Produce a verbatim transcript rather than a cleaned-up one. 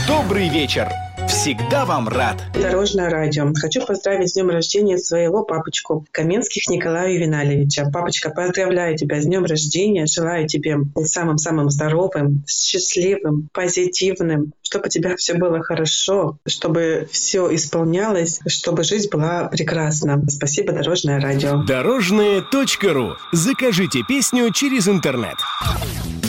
Добрый вечер. Всегда вам рад. Дорожное радио. Хочу поздравить с днем рождения своего папочку Каменских Николая Ювеналовича. Папочка, поздравляю тебя с днем рождения. Желаю тебе быть самым-самым здоровым, счастливым, позитивным, чтобы у тебя все было хорошо, чтобы все исполнялось, чтобы жизнь была прекрасна. Спасибо, Дорожное радио. Дорожное точка ру. Закажите песню через интернет.